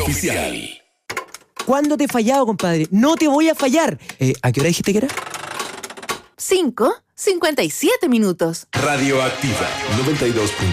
oficial. ¿Cuándo te he fallado, compadre? No te voy a fallar. ¿A qué hora dijiste que era? 5:57 minutos. Radioactiva 92.1.